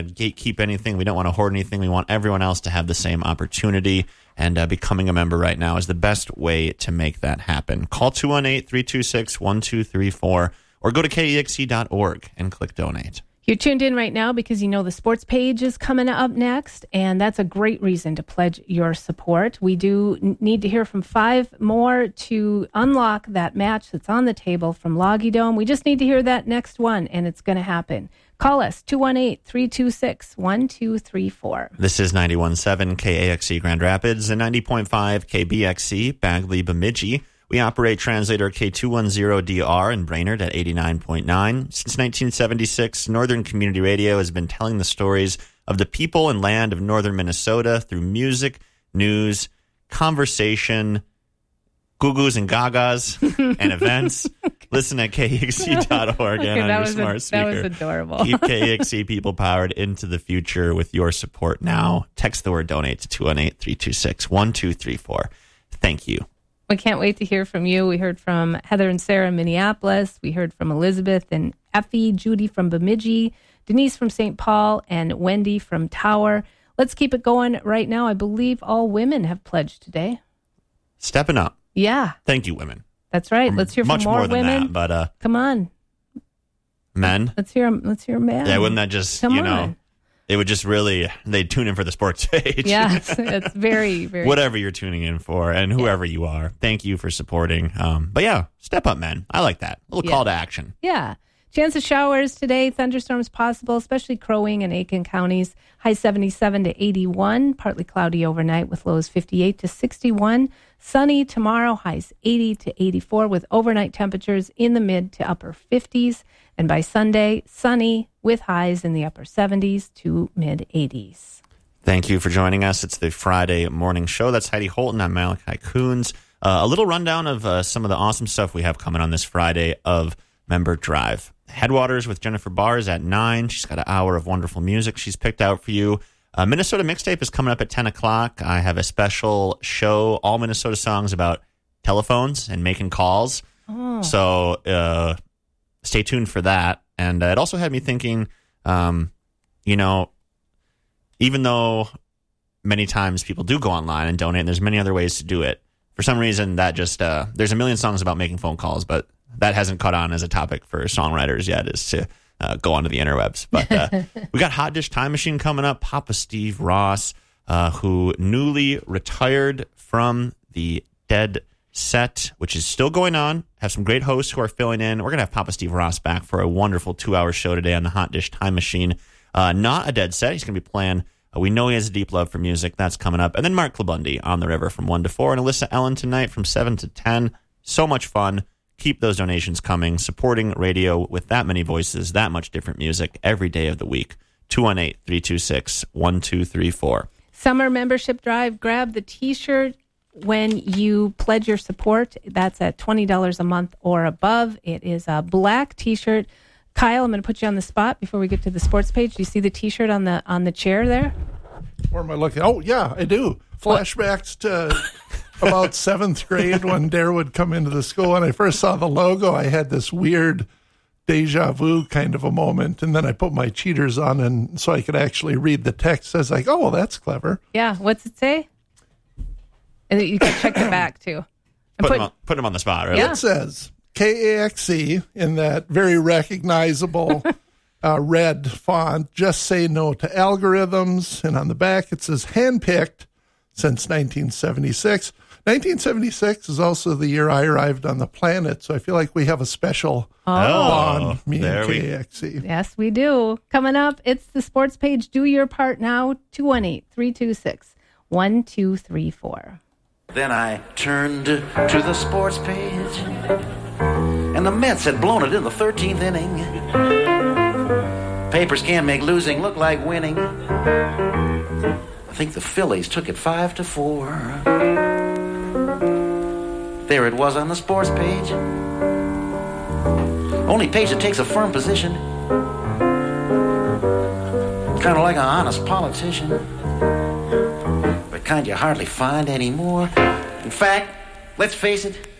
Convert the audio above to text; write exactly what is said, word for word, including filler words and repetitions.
gatekeep anything. We don't want to hoard anything. We want everyone else to have the same opportunity. And uh, becoming a member right now is the best way to make that happen. Call two one eight, three two six, one two three four or go to K E X E dot org and click donate. You're tuned in right now because you know the sports page is coming up next, and that's a great reason to pledge your support. We do need to hear from five more to unlock that match that's on the table from Loggy Dome. We just need to hear that next one, and it's going to happen. Call us, two one eight, three two six, one two three four. This is ninety-one point seven K A X E Grand Rapids and ninety point five K B X C Bagley Bemidji. We operate translator K two ten D R in Brainerd at eighty-nine point nine. Since nineteen seventy-six, Northern Community Radio has been telling the stories of the people and land of northern Minnesota through music, news, conversation, goo-goos and gagas, and events. Listen at K E X E dot org and okay, on your was smart a, speaker. That was adorable. Keep K E X E people powered into the future with your support now. Text the word donate to two one eight, three two six, one two three four. Thank you. We can't wait to hear from you. We heard from Heather and Sarah in Minneapolis. We heard from Elizabeth and Effie, Judy from Bemidji, Denise from Saint Paul, and Wendy from Tower. Let's keep it going right now. I believe all women have pledged today. Stepping up. Yeah. Thank you, women. That's right. Let's hear from Much more, more than women. that, but uh, come on. Men. Let's hear let's hear men. Yeah, wouldn't that just, Come you know, on. it would just really, they'd tune in for the sports page. Yeah, it's, it's very, very. Whatever you're tuning in for and whoever yeah. you are, thank you for supporting. Um, but yeah, step up, men. I like that. A little yeah. call to action. Yeah. Chance of showers today, thunderstorms possible, especially Crow Wing and Aiken counties. High seventy-seven to eighty-one, partly cloudy overnight with lows fifty-eight to sixty-one. Sunny tomorrow, highs eighty to eighty-four with overnight temperatures in the mid to upper fifties. And by Sunday, sunny with highs in the upper seventies to mid eighties. Thank you for joining us. It's the Friday morning show. That's Heidi Holton. I'm Malachi Coons. Uh, a little rundown of uh, some of the awesome stuff we have coming on this Friday of Member Drive. Headwaters with Jennifer Bars at nine. She's got an hour of wonderful music she's picked out for you. Uh, Minnesota Mixtape is coming up at ten o'clock. I have a special show, all Minnesota songs about telephones and making calls. Oh. So uh, stay tuned for that. And uh, it also had me thinking, um, you know, even though many times people do go online and donate, and there's many other ways to do it, for some reason that just, uh, there's a million songs about making phone calls, but that hasn't caught on as a topic for songwriters yet, is to uh, go onto the interwebs. But uh, we got Hot Dish Time Machine coming up. Papa Steve Ross, uh, who newly retired from the Dead Set, which is still going on. Have some great hosts who are filling in. We're going to have Papa Steve Ross back for a wonderful two-hour show today on the Hot Dish Time Machine. Uh, not a Dead Set. He's going to be playing. Uh, we know he has a deep love for music. That's coming up. And then Mark Klabundi on the river from one to four. And Alyssa Ellen tonight from seven to ten. So much fun. Keep those donations coming. Supporting radio with that many voices, that much different music every day of the week. two one eight, three two six, one two three four. Summer membership drive. Grab the T-shirt when you pledge your support. That's at twenty dollars a month or above. It is a black T-shirt. Kyle, I'm going to put you on the spot before we get to the sports page. Do you see the T-shirt on the on the chair there? Where am I looking? Oh, yeah, I do. Flashbacks to about seventh grade when Dare would come into the school. When I first saw the logo, I had this weird deja vu kind of a moment. And then I put my cheaters on and so I could actually read the text. I was like, oh, well, that's clever. Yeah. What's it say? And you can check the back, too. Put, put, him on, put him on the spot, right? Yeah. It says K A X E in that very recognizable uh, red font. Just say no to algorithms. And on the back, it says handpicked since nineteen seventy-six. nineteen seventy-six is also the year I arrived on the planet, so I feel like we have a special oh, bond, me there and K A X E. Yes, we do. Coming up, it's the sports page. Do your part now. two one eight, three two six, one two three four. Then I turned to the sports page, and the Mets had blown it in the thirteenth inning. Papers can't make losing look like winning. I think the Phillies took it five to four. There it was on the sports page. Only page that takes a firm position. Kind of like an honest politician. But kind you hardly find anymore. In fact, let's face it,